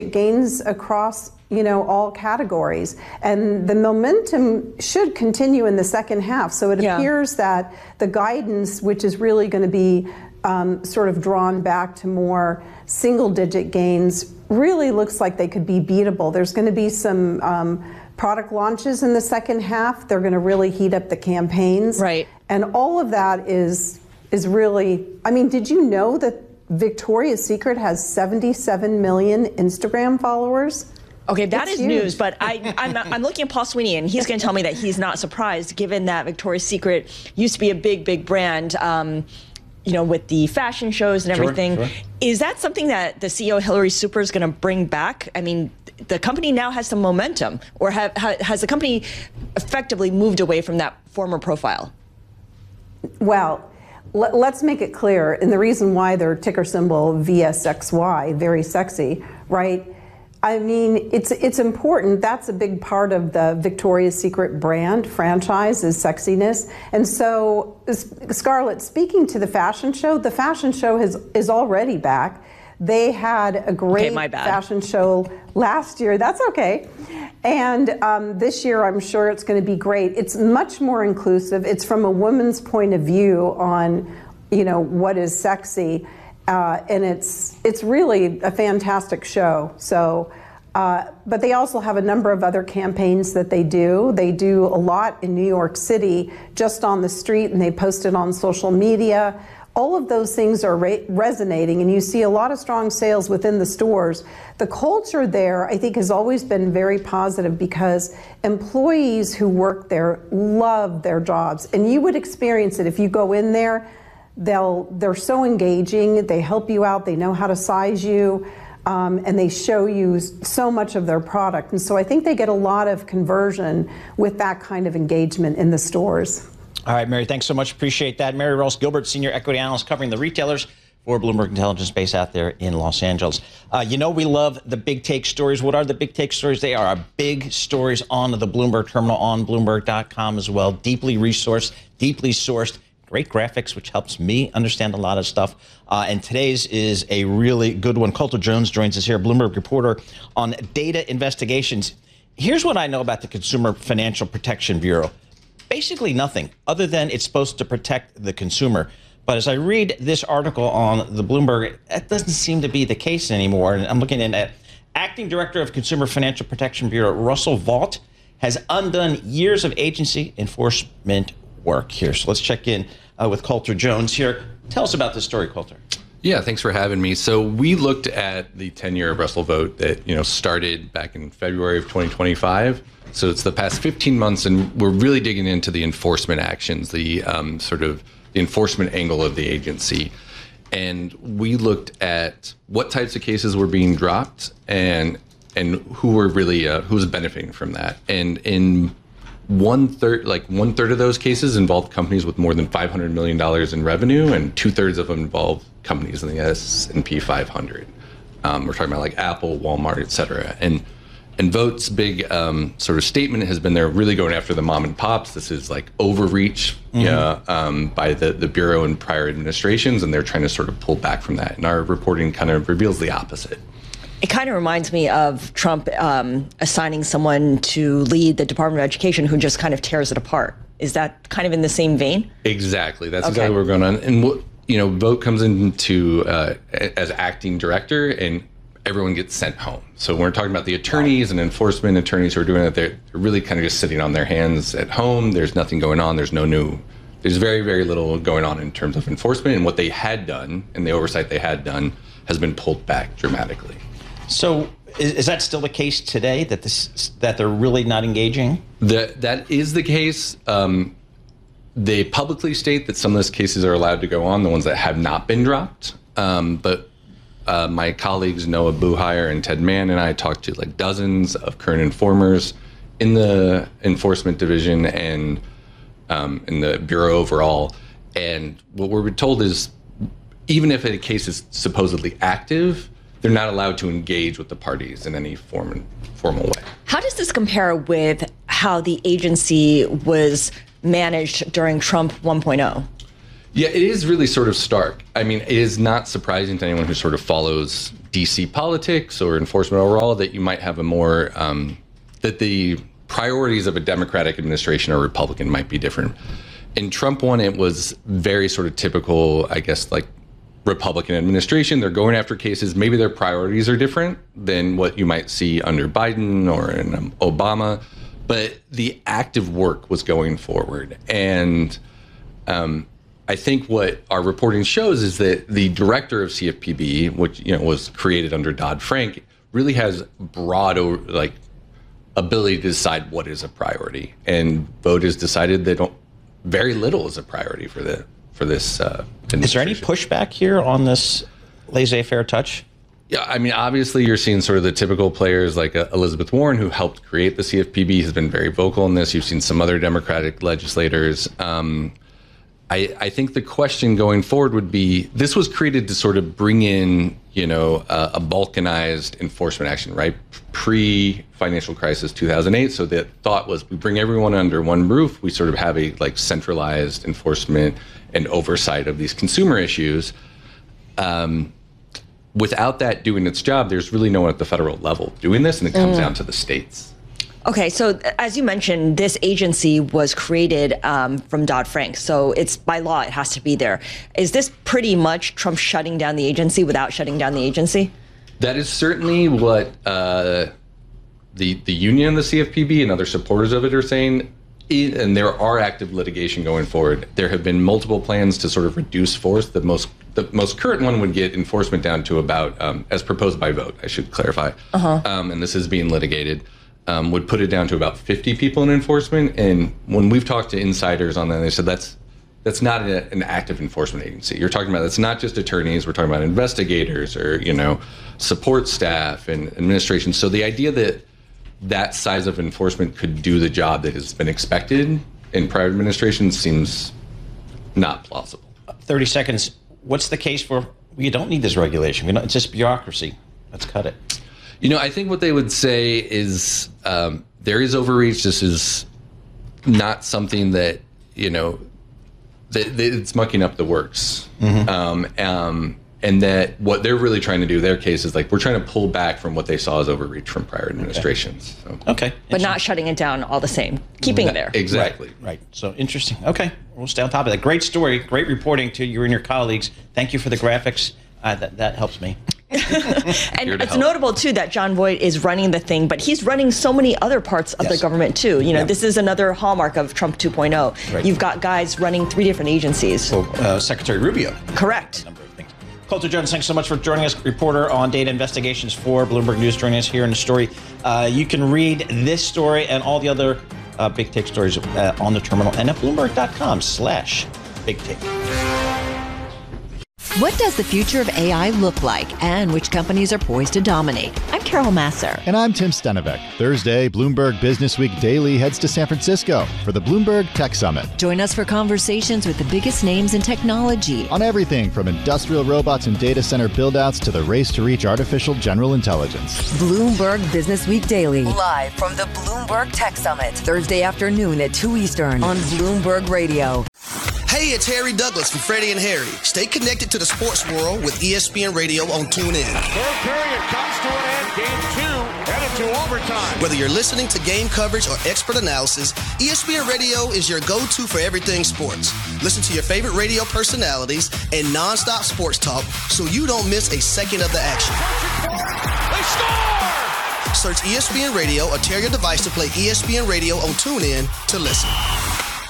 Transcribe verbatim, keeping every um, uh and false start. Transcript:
gains across, you know, all categories, and the momentum should continue in the second half. So it yeah. appears that the guidance, which is really going to be um, sort of drawn back to more single-digit gains, really looks like they could be beatable. There's going to be some um, product launches in the second half. They're going to really heat up the campaigns, right? And all of that is is really. I mean, did you know that Victoria's Secret has seventy-seven million Instagram followers? Okay, that it's is huge. news, but I, I'm, not, I'm looking at Paul Sweeney, and he's going to tell me that he's not surprised, given that Victoria's Secret used to be a big, big brand, um, you know, with the fashion shows and everything. Sure, sure. Is that something that the C E O, Hillary Super, is going to bring back? I mean, the company now has some momentum, or have, has the company effectively moved away from that former profile? Well, let's make it clear, and the reason why their ticker symbol V S X Y, very sexy, right? I mean, it's it's important. That's a big part of the Victoria's Secret brand franchise, is sexiness. And so, Scarlett, speaking to the fashion show, the fashion show has is already back. They had a great okay, fashion show last year. That's okay. And um, this year, I'm sure it's going to be great. It's much more inclusive. It's from a woman's point of view on, you know, what is sexy. Uh, and it's it's really a fantastic show. So, uh, but they also have a number of other campaigns that they do. They do a lot in New York City, just on the street, and they post it on social media. All of those things are re resonating, and you see a lot of strong sales within the stores. The culture there, I think, has always been very positive, because employees who work there love their jobs, and you would experience it if you go in there. They'll, they're so engaging, they help you out, they know how to size you, um, and they show you so much of their product. And so I think they get a lot of conversion with that kind of engagement in the stores. All right, Mary, thanks so much. Appreciate that. Mary Ross Gilbert, Senior Equity Analyst covering the retailers for Bloomberg Intelligence base out there in Los Angeles. Uh, you know, we love the big take stories. What are the big take stories? They are our big stories on the Bloomberg terminal, on Bloomberg dot com as well. Deeply resourced, deeply sourced. Great graphics, which helps me understand a lot of stuff. Uh, and today's is a really good one. Colter Jones joins us here, Bloomberg reporter on data investigations. Here's what I know about the Consumer Financial Protection Bureau. Basically nothing, other than it's supposed to protect the consumer. But as I read this article on the Bloomberg, that doesn't seem to be the case anymore. And I'm looking at Acting Director of Consumer Financial Protection Bureau, Russell Vought, has undone years of agency enforcement work here. So let's check in uh, with Colter Jones here. Tell us about this story, Colter. Yeah, thanks for having me. So we looked at the tenure of Russell Vought that, you know, started back in February of twenty twenty-five. So it's the past fifteen months, and we're really digging into the enforcement actions, the um, sort of the enforcement angle of the agency. And we looked at what types of cases were being dropped and and who were really uh, who was benefiting from that. And in one third, like one third of those cases involved companies with more than five hundred million dollars in revenue, and two thirds of them involved companies in the S and P five hundred. Um, we're talking about like Apple, Walmart, et cetera. And and Vought's big um, sort of statement has been they're really going after the mom and pops. This is like overreach mm-hmm. yeah, um, by the, the Bureau and prior administrations, and they're trying to sort of pull back from that. And our reporting kind of reveals the opposite. It kind of reminds me of Trump um, assigning someone to lead the Department of Education who just kind of tears it apart. Is that kind of in the same vein? Exactly. That's okay. exactly what we're going on. And what, you know, Vought comes into uh, as acting director, and everyone gets sent home. So when we're talking about the attorneys and enforcement attorneys who are doing it, they're, they're really kind of just sitting on their hands at home. There's nothing going on. There's no new, there's very, very little going on in terms of enforcement. And what they had done and the oversight they had done has been pulled back dramatically. So is, is that still the case today, that this that they're really not engaging? That that is the case. Um, they publicly state that some of those cases are allowed to go on, the ones that have not been dropped. Um, but uh, my colleagues Noah Buhire and Ted Mann and I talked to like dozens of current informers in the enforcement division and um, in the Bureau overall. And what we're told is, even if a case is supposedly active, they're not allowed to engage with the parties in any form, formal way. How does this compare with how the agency was managed during Trump one point oh? Yeah, it is really sort of stark. I mean, it is not surprising to anyone who sort of follows D C politics or enforcement overall, that you might have a more, um, that the priorities of a Democratic administration or Republican might be different. In Trump one, it was very sort of typical, I guess, like Republican administration. They're going after cases. Maybe their priorities are different than what you might see under Biden or in um, Obama, but the active work was going forward. And um, I think what our reporting shows is that the director of C F P B, which you know was created under Dodd-Frank, really has broad like ability to decide what is a priority, and voters decided they don't. Very little is a priority for the for this. Uh, is there any pushback here on this laissez-faire touch? Yeah, I mean, obviously, you're seeing sort of the typical players like uh, Elizabeth Warren, who helped create the C F P B, has been very vocal in this. You've seen some other Democratic legislators. Um, I, I think the question going forward would be, this was created to sort of bring in, you know, uh, a balkanized enforcement action, right? Pre-financial crisis two thousand eight. So the thought was we bring everyone under one roof. We sort of have a like centralized enforcement and oversight of these consumer issues. Um, without that doing its job, there's really no one at the federal level doing this, and it comes mm. down to the states. Okay, so as you mentioned, this agency was created um, from Dodd-Frank, so it's by law, it has to be there. Is this pretty much Trump shutting down the agency without shutting down the agency? That is certainly what uh, the the union and the C F P B and other supporters of it are saying, and there are active litigation going forward. There have been multiple plans to sort of reduce force. The most the most current one would get enforcement down to about, um, as proposed by vote, I should clarify, uh-huh. um, and this is being litigated. Um, would put it down to about fifty people in enforcement. And when we've talked to insiders on that, they said that's that's not a, an active enforcement agency. You're talking about, it's not just attorneys. We're talking about investigators or, you know, support staff and administration. So the idea that that size of enforcement could do the job that has been expected in prior administrations seems not plausible. thirty seconds. What's the case for, we don't need this regulation? We don't, it's just bureaucracy. Let's cut it. You know, I think what they would say is um, there is overreach. This is not something that, you know, that, that it's mucking up the works. Mm-hmm. Um, um, and that what they're really trying to do, their case is like, we're trying to pull back from what they saw as overreach from prior administrations. Okay. So. Okay. But not shutting it down all the same, keeping that, it there. Exactly. Right, right. So interesting. Okay. We'll stay on top of that. Great story. Great reporting to you and your colleagues. Thank you for the graphics. Uh, that, that helps me. And it's help. notable, too, that Jon Voight is running the thing, but he's running so many other parts of yes. the government, too. You know, yeah. this is another hallmark of Trump two point oh. Right. You've got guys running three different agencies. Well, uh, Secretary Rubio. Correct. A number of things. Colter Jones, thanks so much for joining us. Reporter on data investigations for Bloomberg News, joining us here in the story. Uh, you can read this story and all the other uh, Big Take stories uh, on the terminal and at Bloomberg.com slash Big Take. What does the future of A I look like, and which companies are poised to dominate? I'm Carol Masser. And I'm Tim Stenevec. Thursday, Bloomberg Business Week Daily heads to San Francisco for the Bloomberg Tech Summit. Join us for conversations with the biggest names in technology. On everything from industrial robots and data center buildouts to the race to reach artificial general intelligence. Bloomberg Business Week Daily. Live from the Bloomberg Tech Summit. Thursday afternoon at two Eastern on Bloomberg Radio. Hey, it's Harry Douglas from Freddie and Harry. Stay connected to the sports world with E S P N Radio on TuneIn. Third period comes to an end. Game two headed to overtime. Whether you're listening to game coverage or expert analysis, E S P N Radio is your go-to for everything sports. Listen to your favorite radio personalities and nonstop sports talk so you don't miss a second of the action. They score! Search E S P N Radio or tear your device to play E S P N Radio on TuneIn to listen.